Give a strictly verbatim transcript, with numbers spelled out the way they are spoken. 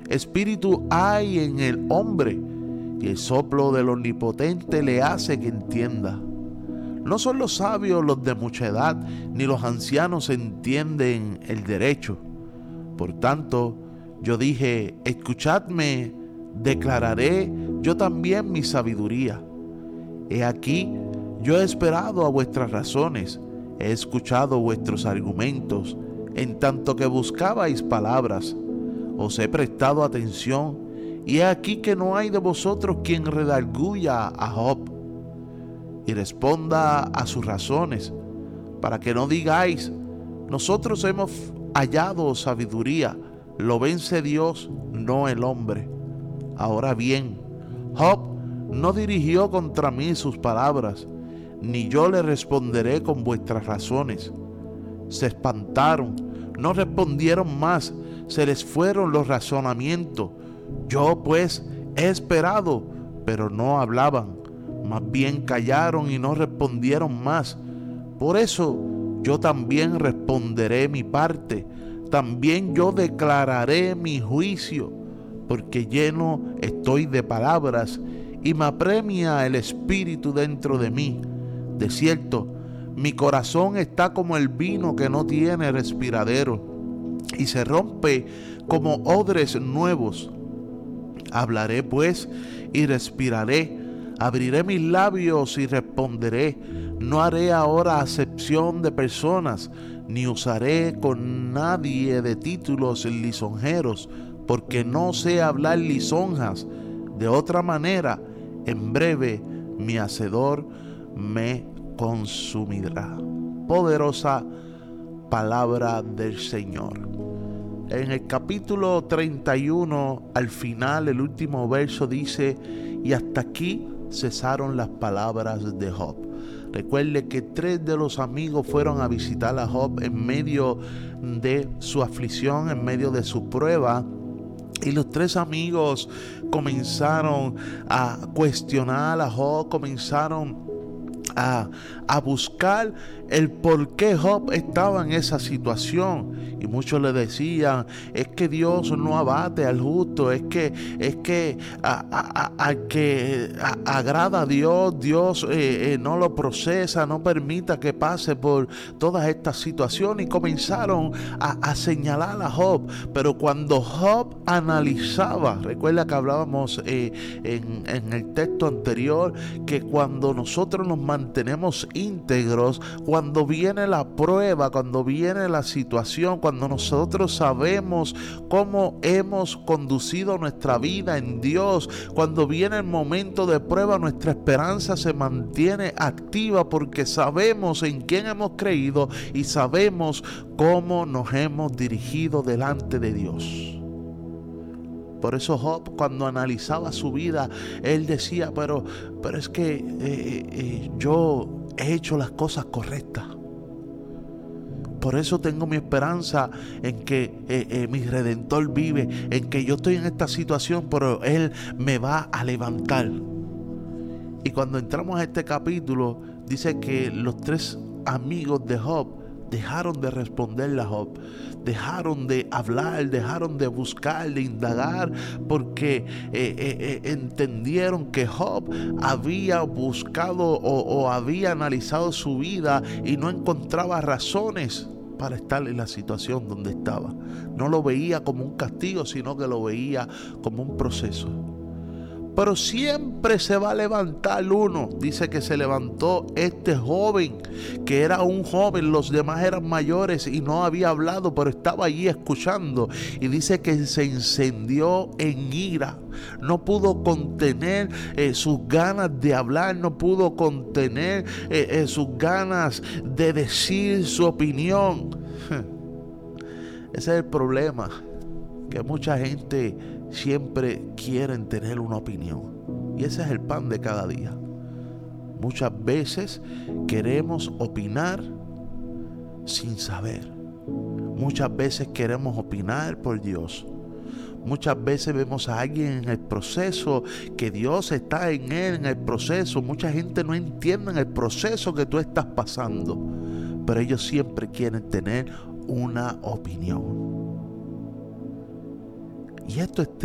espíritu hay en el hombre, y el soplo del Omnipotente le hace que entienda. No son los sabios los de mucha edad, ni los ancianos entienden el derecho. Por tanto, yo dije, escuchadme, declararé yo también mi sabiduría. He aquí, yo he esperado a vuestras razones, he escuchado vuestros argumentos, en tanto que buscabais palabras. Os he prestado atención, y he aquí que no hay de vosotros quien redarguya a Job y responda a sus razones, para que no digáis, nosotros hemos hallado sabiduría, lo vence Dios, no el hombre. Ahora bien, Job no dirigió contra mí sus palabras, ni yo le responderé con vuestras razones. Se espantaron, no respondieron más, se les fueron los razonamientos. Yo pues he esperado, pero no hablaban, más bien callaron y no respondieron más. Por eso yo también responderé mi parte, también yo declararé mi juicio, porque lleno estoy de palabras y me apremia el espíritu dentro de mí. De cierto, mi corazón está como el vino que no tiene respiradero y se rompe como odres nuevos. Hablaré pues y respiraré, abriré mis labios y responderé. No haré ahora acepción de personas, ni usaré con nadie de títulos lisonjeros, porque no sé hablar lisonjas. De otra manera, en breve mi hacedor me consumirá. Poderosa palabra del Señor. En el capítulo treinta y uno, al final, el último verso dice, y hasta aquí cesaron las palabras de Job. Recuerde que tres de los amigos fueron a visitar a Job en medio de su aflicción, en medio de su prueba. Y los tres amigos comenzaron a cuestionar a Job, comenzaron a, a buscar el por qué Job estaba en esa situación. Y muchos le decían, es que Dios no abate al justo, es que es que a, a, a, a que a, agrada a Dios, Dios eh, eh, no lo procesa, no permita que pase por todas estas situaciones. Y comenzaron a, a señalar a Job. Pero cuando Job analizaba, recuerda que hablábamos eh, en, en el texto anterior, que cuando nosotros nos mantenemos íntegros, cuando viene la prueba, cuando viene la situación, cuando nosotros sabemos cómo hemos conducido nuestra vida en Dios, cuando viene el momento de prueba, nuestra esperanza se mantiene activa porque sabemos en quién hemos creído y sabemos cómo nos hemos dirigido delante de Dios. Por eso Job, cuando analizaba su vida, él decía, pero, pero es que eh, eh, yo he hecho las cosas correctas. Por eso tengo mi esperanza en que eh, eh, mi Redentor vive, en que yo estoy en esta situación, pero Él me va a levantar. Y cuando entramos a este capítulo, dice que los tres amigos de Job dejaron de responderle a Job, dejaron de hablar, dejaron de buscar, de indagar, porque eh, eh, eh, entendieron que Job había buscado o, o había analizado su vida y no encontraba razones para estar en la situación donde estaba. No lo veía como un castigo, sino que lo veía como un proceso. Pero siempre se va a levantar uno. Dice que se levantó este joven, que era un joven, los demás eran mayores y no había hablado, pero estaba allí escuchando. Y dice que se encendió en ira. No pudo contener eh, sus ganas de hablar, no pudo contener eh, eh, sus ganas de decir su opinión. Ese es el problema, que mucha gente siempre quieren tener una opinión, y ese es el pan de cada día. Muchas veces queremos opinar sin saber. Muchas veces queremos opinar por Dios. Muchas veces vemos a alguien en el proceso, que Dios está en él, en el proceso. Mucha gente no entiende el proceso que tú estás pasando, pero ellos siempre quieren tener una opinión. Y esto es